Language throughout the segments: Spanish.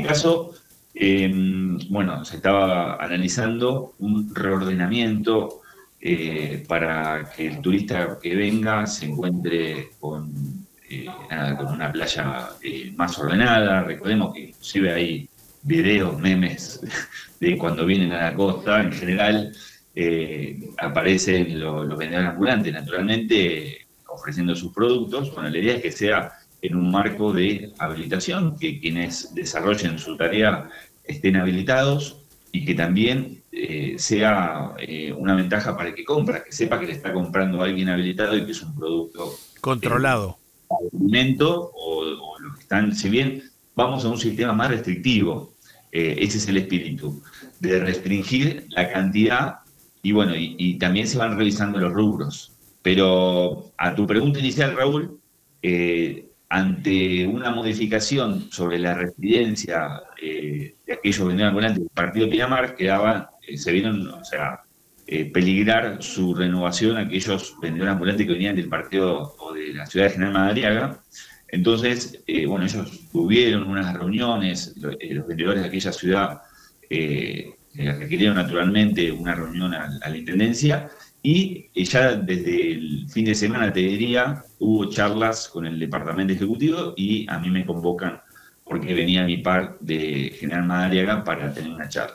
caso, bueno, se estaba analizando un reordenamiento para que el turista que venga se encuentre con una playa más ordenada. Recordemos que inclusive hay videos, memes de cuando vienen a la costa, en general aparecen los vendedores ambulantes, naturalmente ofreciendo sus productos. Bueno, la idea es que sea en un marco de habilitación, que quienes desarrollen su tarea estén habilitados y que también sea una ventaja para el que compra, que sepa que le está comprando a alguien habilitado y que es un producto Controlado. alimento o los que están, si bien vamos a un sistema más restrictivo, ese es el espíritu, de restringir la cantidad y bueno, y también se van revisando los rubros. Pero a tu pregunta inicial, Raúl, ante una modificación sobre la residencia de aquellos vendedores ambulantes del partido Pinamar, se vieron, o sea, peligrar su renovación a aquellos vendedores ambulantes que venían del partido o de la ciudad de General Madariaga. Entonces, bueno, ellos tuvieron unas reuniones, los vendedores de aquella ciudad requirieron naturalmente una reunión a la Intendencia y ya desde el fin de semana, te diría, hubo charlas con el Departamento Ejecutivo y a mí me convocan porque venía mi par de General Madariaga para tener una charla.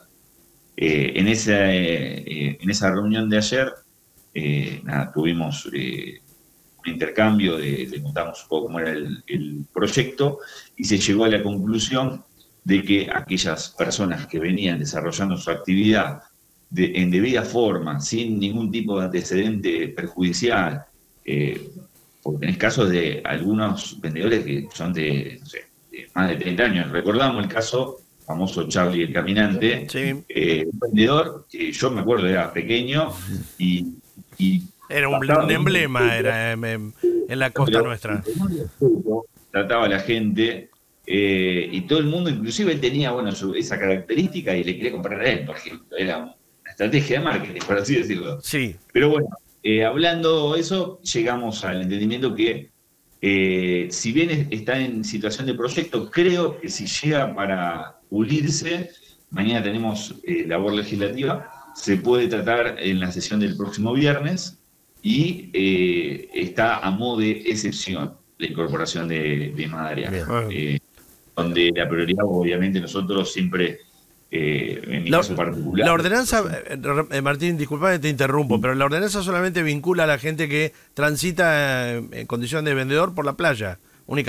En esa reunión de ayer, tuvimos un intercambio, le contamos un poco cómo era el proyecto y se llegó a la conclusión de que aquellas personas que venían desarrollando su actividad en debida forma, sin ningún tipo de antecedente perjudicial, porque tenés casos de algunos vendedores que son de, no sé, de más de 30 años. Recordamos el caso famoso Charlie el Caminante, Sí. Un vendedor que yo me acuerdo era pequeño y Era pasaba un emblema, era en la costa nuestra. trataba a la gente y todo el mundo, inclusive él tenía bueno esa característica y le quería comprar a él, por ejemplo. Era una estrategia de marketing, por así decirlo. Sí. Pero bueno, hablando de eso, llegamos al entendimiento que si bien está en situación de proyecto, creo que si llega para pulirse, mañana tenemos labor legislativa, se puede tratar en la sesión del próximo viernes y está a modo de excepción la incorporación de Madariaga, donde la prioridad obviamente nosotros siempre, en mi caso particular... La ordenanza, Martín, disculpame, te interrumpo, pero la ordenanza solamente vincula a la gente que transita en condición de vendedor por la playa.